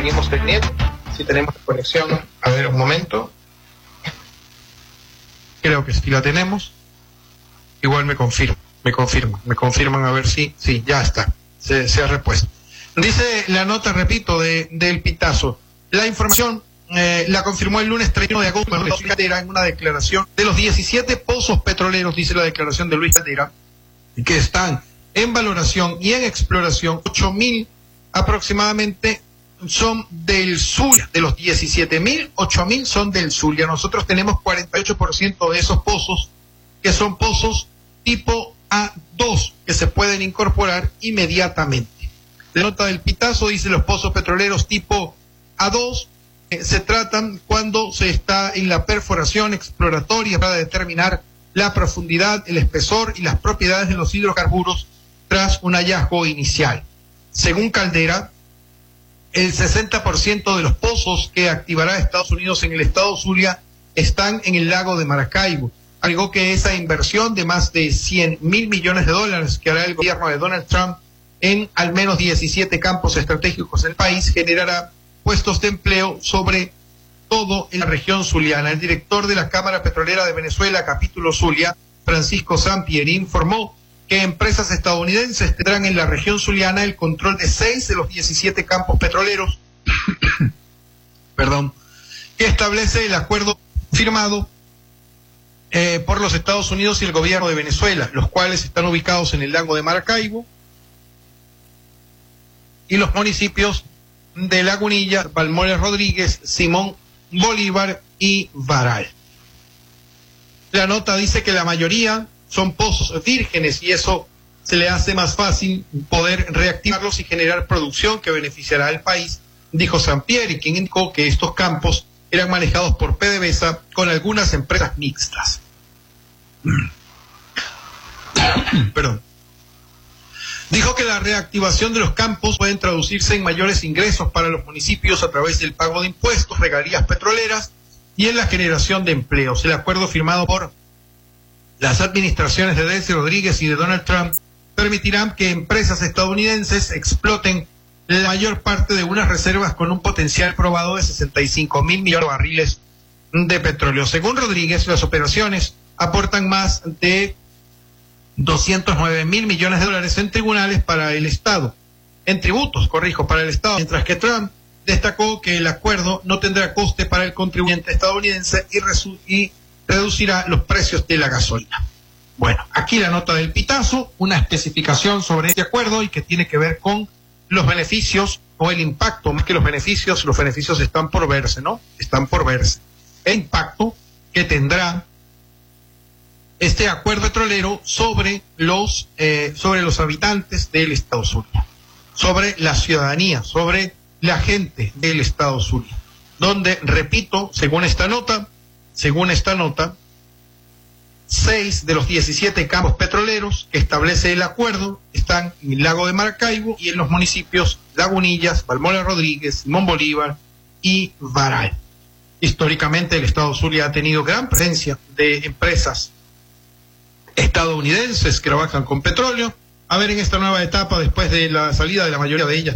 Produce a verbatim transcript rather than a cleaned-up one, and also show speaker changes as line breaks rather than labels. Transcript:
seguimos teniendo. Si tenemos conexión, a ver un momento. Creo que sí la tenemos. Igual me confirman, me confirman, me confirman a ver si, sí, ya está, se, se ha repuesto. Dice la nota, repito, de, del Pitazo. La información eh, la confirmó el lunes treinta y uno de agosto Luis Caldera en una declaración de los diecisiete pozos petroleros, dice la declaración de Luis Caldera, que están en valoración y en exploración. Ocho mil aproximadamente son del Zulia. De los diecisiete mil, ocho mil son del Zulia. Nosotros tenemos cuarenta y ocho por ciento de esos pozos, que son pozos tipo A dos, que se pueden incorporar inmediatamente. La nota del Pitazo dice: los pozos petroleros tipo A dos eh, se tratan cuando se está en la perforación exploratoria para determinar la profundidad, el espesor y las propiedades de los hidrocarburos tras un hallazgo inicial. Según Caldera, el sesenta por ciento de los pozos que activará Estados Unidos en el estado Zulia están en el lago de Maracaibo. Algo que esa inversión de más de cien mil millones de dólares que hará el gobierno de Donald Trump en al menos diecisiete campos estratégicos del país generará puestos de empleo sobre todo en la región zuliana. El director de la Cámara Petrolera de Venezuela, capítulo Zulia, Francisco Sampieri, informó que empresas estadounidenses tendrán en la región zuliana el control de seis de los diecisiete campos petroleros, perdón, que establece el acuerdo firmado eh, por los Estados Unidos y el gobierno de Venezuela, los cuales están ubicados en el lago de Maracaibo y los municipios de Lagunilla, Balmores Rodríguez, Simón Bolívar y Varal. La nota dice que la mayoría son pozos vírgenes y eso se le hace más fácil poder reactivarlos y generar producción que beneficiará al país, dijo Sampieri, quien indicó que estos campos eran manejados por PDVSA con algunas empresas mixtas. Perdón. Dijo que la reactivación de los campos puede traducirse en mayores ingresos para los municipios a través del pago de impuestos, regalías petroleras y en la generación de empleos. El acuerdo firmado por las administraciones de Delcy Rodríguez y de Donald Trump permitirán que empresas estadounidenses exploten la mayor parte de unas reservas con un potencial probado de sesenta y cinco mil millones de barriles de petróleo. Según Rodríguez, las operaciones aportan más de doscientos nueve mil millones de dólares en tribunales para el Estado, en tributos, corrijo, para el Estado, mientras que Trump destacó que el acuerdo no tendrá coste para el contribuyente estadounidense y, resu y reducirá los precios de la gasolina. Bueno, aquí la nota del Pitazo, una especificación sobre este acuerdo y que tiene que ver con los beneficios o el impacto, más que los beneficios, los beneficios están por verse, ¿no? Están por verse. El impacto que tendrá este acuerdo petrolero sobre los eh, sobre los habitantes del estado Zulia, sobre la ciudadanía, sobre la gente del estado Zulia, donde, repito, según esta nota, según esta nota, seis de los diecisiete campos petroleros que establece el acuerdo están en el lago de Maracaibo y en los municipios Lagunillas, Balmores Rodríguez, Simón Bolívar y Varal. Históricamente el estado Zulia ha tenido gran presencia de empresas estadounidenses que trabajan con petróleo. A ver, en esta nueva etapa, después de la salida de la mayoría de ellas